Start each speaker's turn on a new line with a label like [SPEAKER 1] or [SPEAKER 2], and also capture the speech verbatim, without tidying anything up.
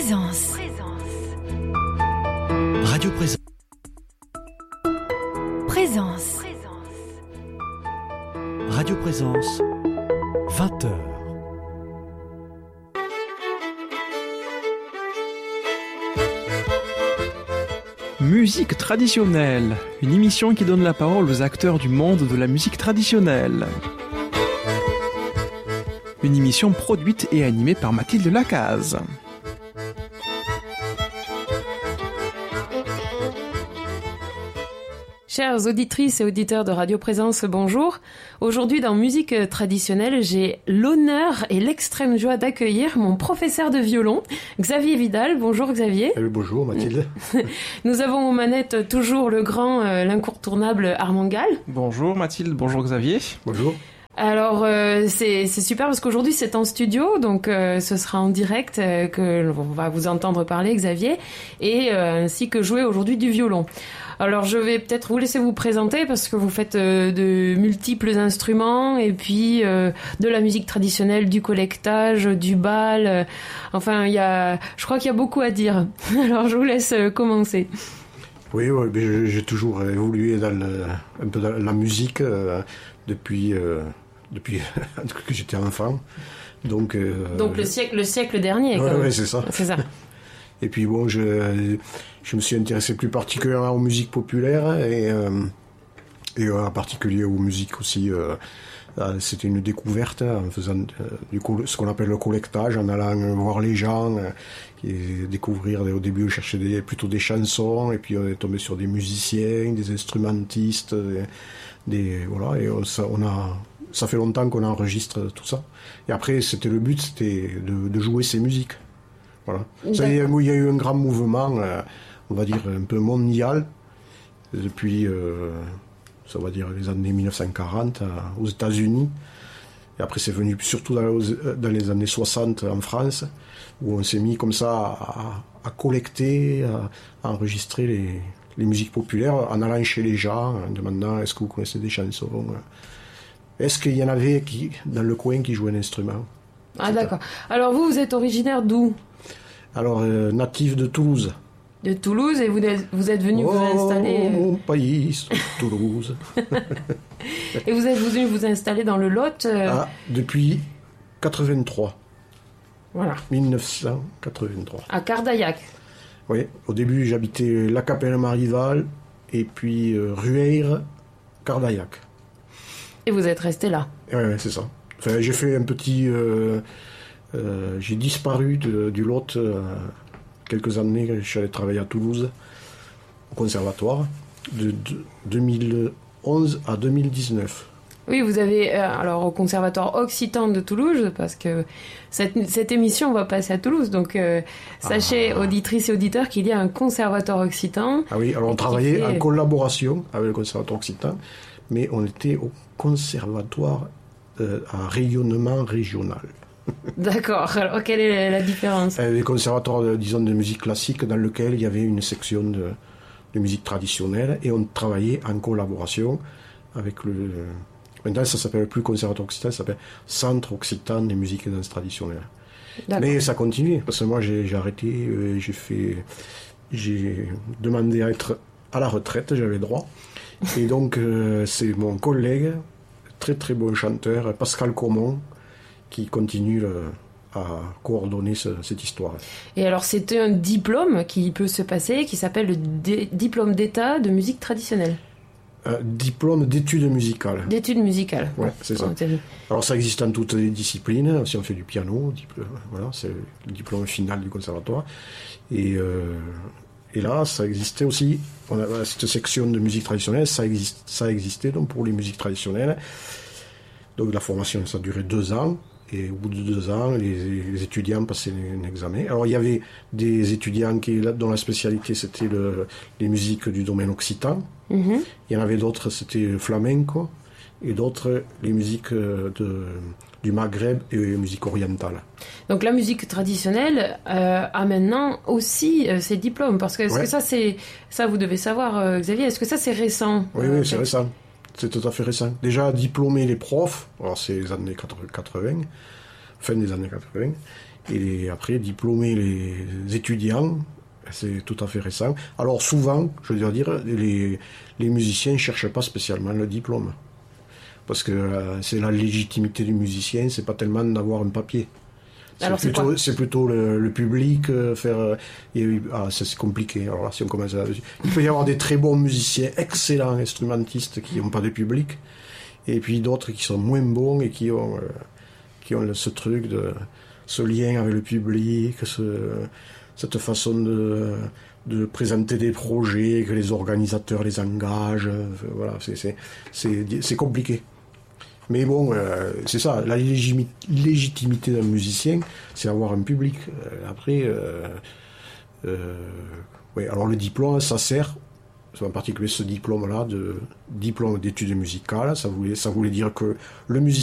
[SPEAKER 1] Présence. Radio Présence. Présence. Radio Présence. vingt heures.
[SPEAKER 2] Musique traditionnelle, une émission qui donne la parole aux acteurs du monde de la musique traditionnelle. Une émission produite et animée par Mathilde Lacaze.
[SPEAKER 3] Chères auditrices et auditeurs de Radio Présence, bonjour. Aujourd'hui, dans Musique traditionnelle, j'ai l'honneur et l'extrême joie d'accueillir mon professeur de violon, Xavier Vidal. Bonjour Xavier.
[SPEAKER 4] Eh, bonjour Mathilde.
[SPEAKER 3] Nous avons aux manettes toujours le grand, euh, l'incontournable Armand Gall.
[SPEAKER 2] Bonjour Mathilde, bonjour Xavier.
[SPEAKER 4] Bonjour.
[SPEAKER 3] Alors euh, c'est, c'est super parce qu'aujourd'hui c'est en studio, donc euh, ce sera en direct euh, que on va vous entendre parler Xavier, et euh, ainsi que jouer aujourd'hui du violon. Alors je vais peut-être vous laisser vous présenter parce que vous faites euh, de multiples instruments et puis euh, de la musique traditionnelle, du collectage, du bal. Euh, enfin, il y a, je crois qu'il y a beaucoup à dire. Alors je vous laisse euh, commencer.
[SPEAKER 4] Oui, ouais, mais j'ai toujours évolué dans le, un peu dans la musique euh, depuis euh, depuis que j'étais enfant. Donc euh,
[SPEAKER 3] donc le siècle le siècle dernier.
[SPEAKER 4] Oui, ouais, c'est ça.
[SPEAKER 3] C'est ça.
[SPEAKER 4] Et puis bon, je, je me suis intéressé plus particulièrement aux musiques populaires et, euh, et en particulier aux musiques aussi. Euh, c'était une découverte en faisant euh, du coup, ce qu'on appelle le collectage, en allant voir les gens euh, et découvrir. Au début, on cherchait des, plutôt des chansons et puis on est tombé sur des musiciens, des instrumentistes, des, des voilà. Et on, ça, on a, ça fait longtemps qu'on enregistre tout ça. Et après, c'était le but, c'était de, de jouer ces musiques. Voilà. Ça, il, y a, il y a eu un grand mouvement, euh, on va dire un peu mondial, depuis, euh, ça va dire les années mille neuf cent quarante euh, aux États-Unis. Et après, c'est venu surtout dans, dans les années soixante en France, où on s'est mis comme ça à, à collecter, à, à enregistrer les, les musiques populaires, en allant chez les gens, en demandant est-ce que vous connaissez des chansons, est-ce qu'il y en avait qui, dans le coin qui jouaient un instrument.
[SPEAKER 3] Ah d'accord. Alors vous, vous êtes originaire d'où ?
[SPEAKER 4] Alors, euh, natif de Toulouse.
[SPEAKER 3] De Toulouse, et vous êtes, vous êtes venu
[SPEAKER 4] oh,
[SPEAKER 3] vous installer...
[SPEAKER 4] Mon pays, Toulouse.
[SPEAKER 3] Et vous êtes venu vous installer dans le Lot euh...
[SPEAKER 4] ah, depuis quatre-vingt-trois.
[SPEAKER 3] Voilà.
[SPEAKER 4] mille neuf cent quatre-vingt-trois.
[SPEAKER 3] À Cardaillac.
[SPEAKER 4] Oui, au début j'habitais La Capelle-Marival, et puis euh, Rueil, Cardaillac.
[SPEAKER 3] Et vous êtes resté là.
[SPEAKER 4] Oui, ouais, c'est ça. Enfin, j'ai fait un petit... Euh, Euh, j'ai disparu de, du Lot euh, quelques années. Je suis allé travailler à Toulouse au conservatoire de, de deux mille onze à deux mille dix-neuf.
[SPEAKER 3] Oui, vous avez euh, alors au conservatoire occitan de Toulouse, parce que cette, cette émission va passer à Toulouse, donc euh, sachez ah. auditrices et auditeurs qu'il y a un conservatoire occitan.
[SPEAKER 4] Ah oui, alors on travaillait fait... en collaboration avec le conservatoire occitan, mais on était au conservatoire euh, à rayonnement régional.
[SPEAKER 3] D'accord, alors quelle est la différence ?
[SPEAKER 4] Les conservatoires, de, disons, de musique classique, dans lequel il y avait une section de, de musique traditionnelle, et on travaillait en collaboration avec le... Maintenant, ça ne s'appelle plus conservatoire occitan, ça s'appelle Centre occitan des musiques et danses traditionnelles. D'accord. Mais ça continue, parce que moi j'ai, j'ai arrêté, euh, j'ai fait... J'ai demandé à être à la retraite, j'avais droit. Et donc, euh, c'est mon collègue, très très bon chanteur, Pascal Comon, qui continue le, à coordonner ce, cette histoire.
[SPEAKER 3] Et alors, c'est un diplôme qui peut se passer, qui s'appelle le D- diplôme d'État de musique traditionnelle.
[SPEAKER 4] Euh, diplôme d'études musicales.
[SPEAKER 3] D'études musicales.
[SPEAKER 4] Ouais, c'est ça. Oh, alors, ça existe en toutes les disciplines. Si on fait du piano, diplôme, voilà, c'est le diplôme final du conservatoire. Et, euh, et là, ça existait aussi, on a, cette section de musique traditionnelle, ça, existe, ça existait donc pour les musiques traditionnelles. Donc, la formation, ça durait deux ans. Et au bout de deux ans, les, les étudiants passaient un examen. Alors, il y avait des étudiants qui, dont la spécialité, c'était le, les musiques du domaine occitan. Mm-hmm. Il y en avait d'autres, c'était le flamenco. Et d'autres, les musiques de, du Maghreb et les musiques orientales.
[SPEAKER 3] Donc, la musique traditionnelle euh, a maintenant aussi euh, ses diplômes. Parce que, est-ce ouais. que ça, c'est... Ça, vous devez savoir, euh, Xavier, est-ce que ça, c'est récent ?
[SPEAKER 4] Oui, euh, oui, c'est récent. C'est tout à fait récent. Déjà diplômer les profs, alors c'est les années quatre-vingts, fin des années quatre-vingts, Et les, après, diplômer les étudiants, c'est tout à fait récent. Alors souvent, je veux dire, les, les musiciens ne cherchent pas spécialement le diplôme. Parce que euh, c'est la légitimité du musicien, c'est pas tellement d'avoir un papier. C'est
[SPEAKER 3] Alors, c'est
[SPEAKER 4] plutôt,
[SPEAKER 3] quoi
[SPEAKER 4] c'est plutôt le, le public, euh, faire... Euh, et, ah, ça c'est compliqué. Alors là, si on commence à... Il peut y avoir des très bons musiciens, excellents instrumentistes qui n'ont pas de public, et puis d'autres qui sont moins bons et qui ont, euh, qui ont ce truc de... ce lien avec le public, ce, cette façon de, de présenter des projets, que les organisateurs les engagent. Voilà, c'est, c'est, c'est, c'est compliqué. Mais bon, euh, c'est ça, la légimi- légitimité d'un musicien, c'est avoir un public. Euh, après, euh, euh, ouais, alors le diplôme, ça sert, en particulier ce diplôme-là, de diplôme d'études musicales, ça voulait, ça voulait dire que le musicien